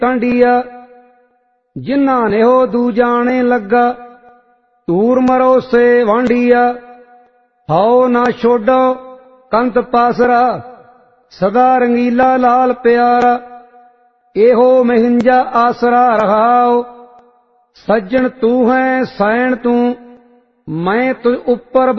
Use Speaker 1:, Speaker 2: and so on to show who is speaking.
Speaker 1: ਟਾਂਡੀਆ। ਜਿਨ੍ਹਾਂ ਨੇਹੋ ਦੂਜਾਣੇ ਲੱਗਾ ਧੂਰ ਮਰੋ ਸੇ ਵਾਂਡੀਆ। ਹਾਓ ਨਾ ਛੋਡੋ ਕੰਤ ਪਾਸਰਾ ਸਦਾ ਰੰਗੀਲਾ ਲਾਲ ਪਿਆਰਾ। ਇਹੋ ਮਹਿੰਜਾ ਆਸਰਾ ਰਹਾਓ ਸੱਜਣ ਤੂੰ ਹੈ ਸੈਣ ਤੂੰ मैं तुझ ऊपर